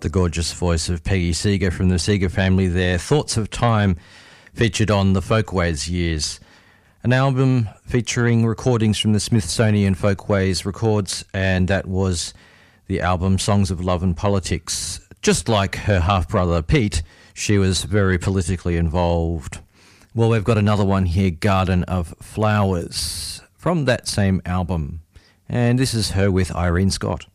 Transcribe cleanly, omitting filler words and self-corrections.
The gorgeous voice of Peggy Seeger from the Seeger family there. Thoughts of Time featured on the Folkways Years, an album featuring recordings from the Smithsonian Folkways Records, and that was the album Songs of Love and Politics. Just like her half-brother Pete, she was very politically involved. Well, we've got another one here, Garden of Flowers, from that same album. And this is her with Irene Scott.